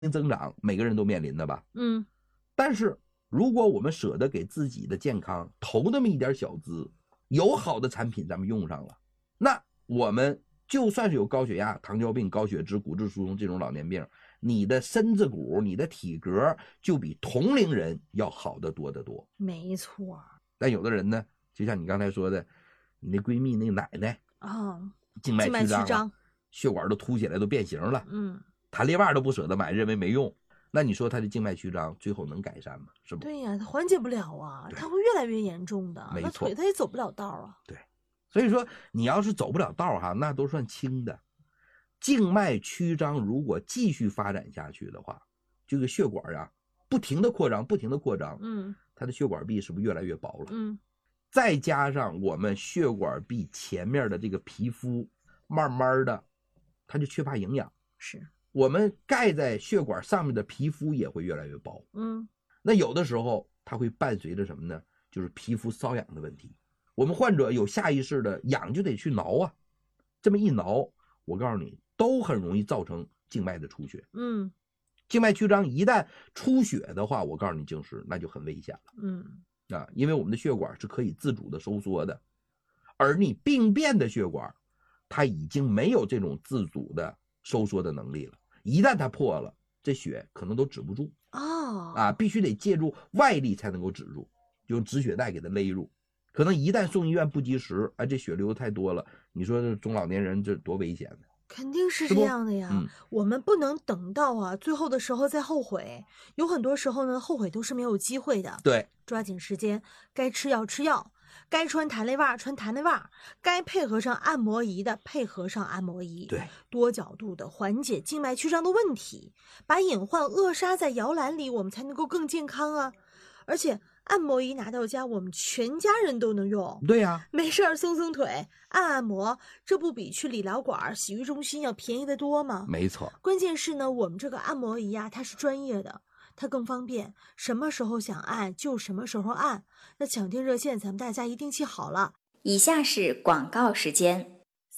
增长，每个人都面临的吧。但是如果我们舍得给自己的健康投那么一点小资，有好的产品咱们用上了，那我们就算是有高血压、糖尿病、高血脂、骨质疏松这种老年病，你的身子骨、你的体格就比同龄人要好得多得多。 没错。 但有的人呢，就像你刚才说的，你那闺蜜那个奶奶静脉曲张，血管都凸起来，都变形了，弹力袜都不舍得买，认为没用。那你说她的静脉曲张最后能改善吗？是不？ 对呀，它缓解不了啊，它会越来越严重的。 没错， 那腿它也走不了道啊。 对，所以说你要是走不了道哈，那都算轻的。静脉曲张如果继续发展下去的话，这个血管啊不停的扩张，它的血管壁是不是越来越薄了？再加上我们血管壁前面的这个皮肤，慢慢的它就缺乏营养， 是我们盖在血管上面的皮肤也会越来越薄。那有的时候它会伴随着什么呢？就是皮肤瘙痒的问题。我们患者有下意识的痒就得去挠啊，这么一挠，我告诉你，都很容易造成静脉的出血。静脉曲张一旦出血的话，我告诉你静时那就很危险了。因为我们的血管是可以自主的收缩的，而你病变的血管它已经没有这种自主的收缩的能力了，一旦它破了，这血可能都止不住必须得借助外力才能够止住，就用止血带给它勒住。可能一旦送医院不及时，这血流太多了，你说这中老年人这多危险呢？ 肯定是这样的呀。我们不能等到最后的时候再后悔。有很多时候呢，后悔都是没有机会的。 对， 抓紧时间，该吃药吃药，该穿弹力袜穿弹力袜，该配合上按摩仪的配合上按摩仪。 对， 多角度的缓解静脉曲张的问题，把隐患扼杀在摇篮里，我们才能够更健康啊。而且按摩仪拿到家，我们全家人都能用。 对呀， 没事儿松松腿，按摩，这不比去理疗馆、洗浴中心要便宜得多吗？ 没错。 关键是呢，我们这个按摩仪它是专业的，它更方便，什么时候想按就什么时候按。那抢订热线咱们大家一定记好了。 以下是广告时间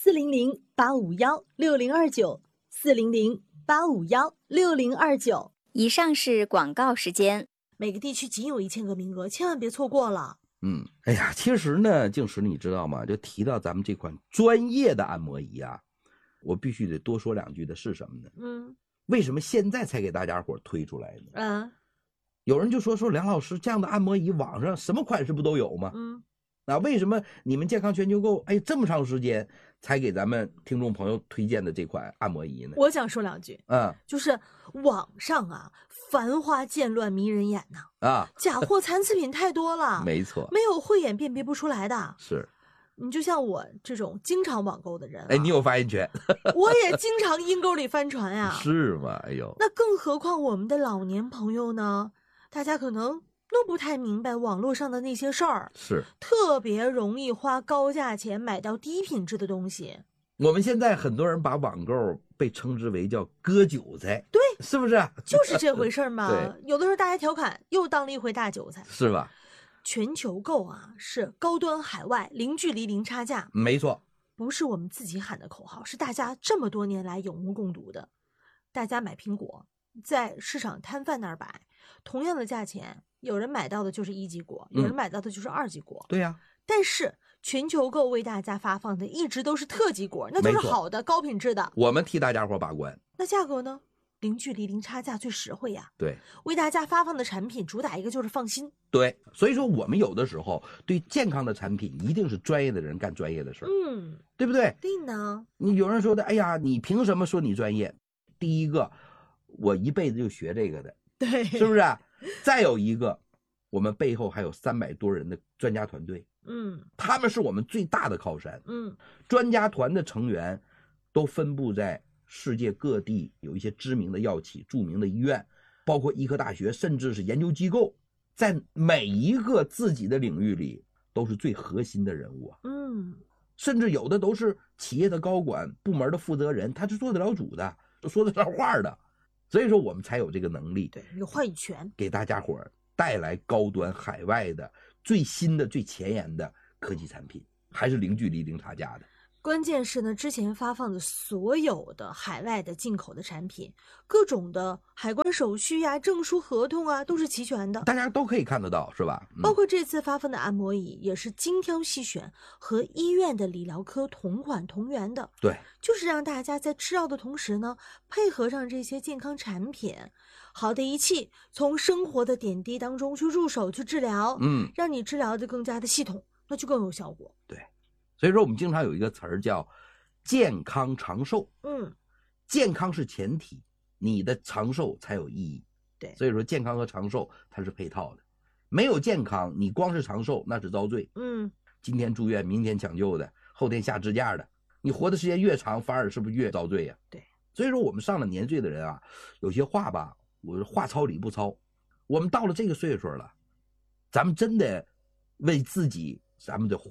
：400-851-6029，400-851-6029。 以上是广告时间。 每个地区仅有1000个名额，千万别错过了。 哎呀，其实呢，静时你知道吗？就提到咱们这款专业的按摩仪我必须得多说两句的是什么呢？为什么现在才给大家伙推出来呢？有人就说梁老师，这样的按摩仪网上什么款式不都有吗？为什么你们健康全球购这么长时间才给咱们听众朋友推荐的这款按摩仪呢？ 我想说两句，就是网上繁花渐乱迷人眼假货残次品太多了。 没错， 没有慧眼辨别不出来的。 是， 你就像我这种经常网购的人你有发言权。 我也经常阴沟里翻船呀。 是吗？哎呦， 那更何况我们的老年朋友呢？大家可能都不太明白网络上的那些事儿， 是特别容易花高价钱买到低品质的东西。 我们现在很多人把网购被称之为叫割韭菜， 对， 是不是？ 就是这回事嘛。 对， 有的时候大家调侃，又当了一回大韭菜， 是吧？ 全球购是高端海外，零距离零差价。 没错， 不是我们自己喊的口号，是大家这么多年来有目共睹的。大家买苹果，在市场摊贩那儿摆，同样的价钱，有人买到的就是1级果，有人买到的就是2级果。 对呀。 但是全球购为大家发放的一直都是特级果，那都是好的高品质的。 我们替大家伙把关。 那价格呢？零距离零差价，最实惠呀。 对， 为大家发放的产品主打一个就是放心。 对，所以说我们有的时候对健康的产品一定是专业的人干专业的事儿，对不对？ 对呢。 你有人说的，哎呀，你凭什么说你专业？第一个，我一辈子就学这个的， 对， 是不是？再有一个，我们背后还有300多人的专家团队，他们是我们最大的靠山，专家团的成员都分布在世界各地，有一些知名的药企、著名的医院，包括医科大学，甚至是研究机构，在每一个自己的领域里都是最核心的人物甚至有的都是企业的高管、部门的负责人，他是做得了主的，说得上话的，所以说我们才有这个能力， 对，有话语权， 给大家伙带来高端海外的最新的、最前沿的科技产品，还是零距离零差价的。 关键是呢，之前发放的所有的海外的进口的产品，各种的海关手续呀、证书、合同啊，都是齐全的， 大家都可以看得到，是吧？ 包括这次发放的按摩椅，也是精挑细选，和医院的理疗科同款同源的。 对， 就是让大家在吃药的同时呢，配合上这些健康产品，好的仪器，从生活的点滴当中去入手去治疗，让你治疗的更加的系统，那就更有效果。 对。所以说我们经常有一个词儿叫健康长寿，健康是前提，你的长寿才有意义。 对， 所以说健康和长寿它是配套的，没有健康你光是长寿那是遭罪。今天住院明天抢救的，后天下支架的，你活的时间越长反而是不是越遭罪呀？ 对， 所以说我们上了年岁的人啊，有些话吧，我话糙理不糙，我们到了这个岁数了，咱们真的为自己咱们的